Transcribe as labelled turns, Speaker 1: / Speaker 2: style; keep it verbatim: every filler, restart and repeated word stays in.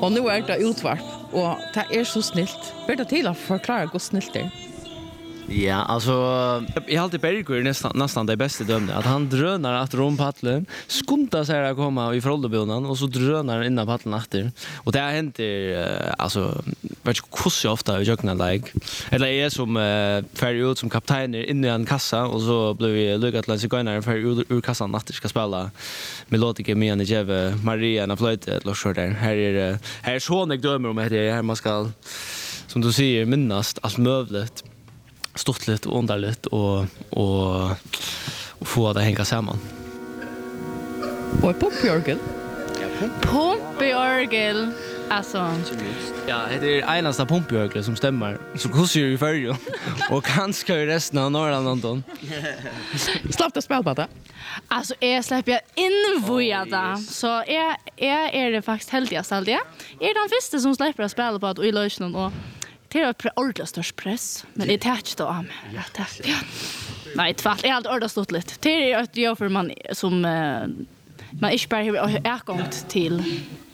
Speaker 1: Och nu är det utvart och det är så snilt. Ber det till att förklara hur snilt det är.
Speaker 2: Ja, alltså jag har alltid Berger nästan nästan det bästa dömde att han drönar att rom paddlen, skundar sig att komma i förhållbonan och så drönar han innan paddlen efter. Och det har hänt uh, alltså vet inte hur så ofta jag kan like. Eller är som uh, färg ut som kapten inne i en kassa och så blev vi lyckat att läsa in för ur, ur kassan natt ska spela melodiker med en Jeve Maria na flöjte eller så där. Här är uh, här är så jag dömer om det här man ska som du säger minnast allt möjligt. Stortligt och underligt och och och få det hänga samman.
Speaker 1: Och pumporgel.
Speaker 3: Ja, pumporgel. Alltså
Speaker 2: ja, det är enaste pumporgel som stämmer. Så kostar ju färg och kanske i resten av Norrland Anton.
Speaker 1: Slapp att spela på det.
Speaker 3: Alltså jag släpper invojada så är är är det faktiskt heldigast allt det. Är den första som släpper att spela på att i lösningen och det är ett ordentligt störst press, men det är tätt då. Ja, tack. Ja. Nej, tvärtom. Det är allt ordentligt stort lite. Det är ett jobb för man som uh, man inte bara har ägångt till